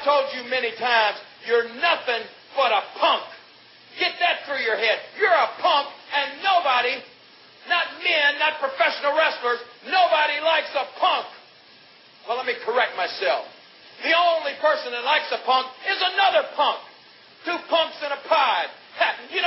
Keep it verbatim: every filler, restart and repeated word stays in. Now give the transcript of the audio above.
I've told you many times, you're nothing but a punk. Get that through your head. You're a punk, and nobody, not men, not professional wrestlers, nobody likes a punk. Well, let me correct myself. The only person that likes a punk is another punk. Two punks in a pie. You